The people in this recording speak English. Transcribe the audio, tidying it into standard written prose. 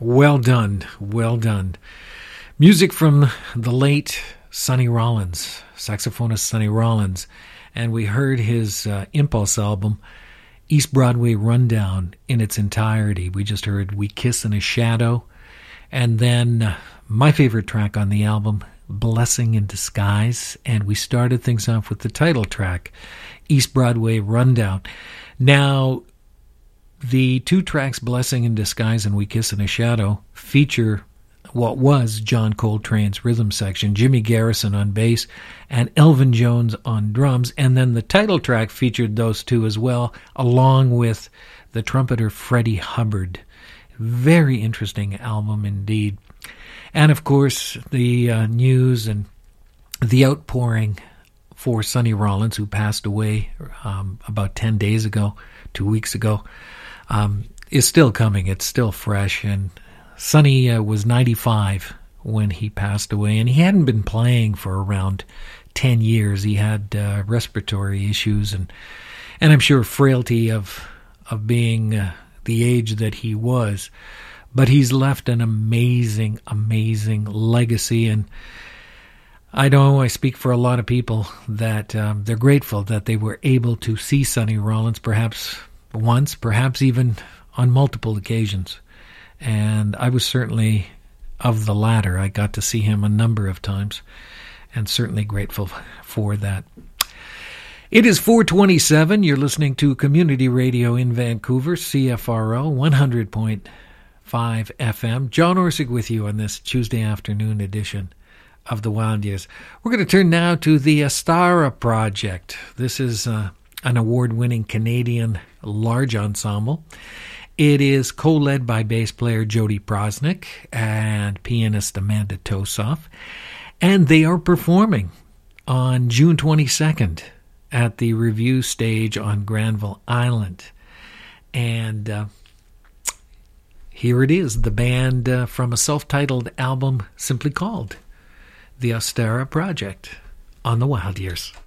Well done, well done. Music from the late Sonny Rollins, saxophonist Sonny Rollins, and we heard his Impulse album, East Broadway Rundown, in its entirety. We just heard We Kiss in a Shadow, and then my favorite track on the album, Blessing in Disguise, and we started things off with the title track, East Broadway Rundown. Now, the two tracks, Blessing in Disguise and We Kiss in a Shadow, feature what was John Coltrane's rhythm section, Jimmy Garrison on bass, and Elvin Jones on drums. And then the title track featured those two as well, along with the trumpeter Freddie Hubbard. Very interesting album indeed. And of course, the news and the outpouring for Sonny Rollins, who passed away about 10 days ago, 2 weeks ago, is still coming. It's still fresh. And Sonny was 95 when he passed away, and he hadn't been playing for around 10 years. He had respiratory issues and I'm sure frailty of being the age that he was. But he's left an amazing, amazing legacy, and I know I speak for a lot of people that they're grateful that they were able to see Sonny Rollins perhaps once, perhaps even on multiple occasions. And I was certainly of the latter. I got to see him a number of times, and certainly grateful for that. It is 4:27. You're listening to Community Radio in Vancouver, CFRO 100.5 FM. John Orsig with you on this Tuesday afternoon edition of The Wild Years. We're going to turn now to the Astara Project. This is an award-winning Canadian large ensemble. It is co-led by bass player Jody Prosnick and pianist Amanda Tosoff. And they are performing on June 22nd at the Review Stage on Granville Island. And here it is, the band from a self-titled album simply called The Astara Project on The Wild Years.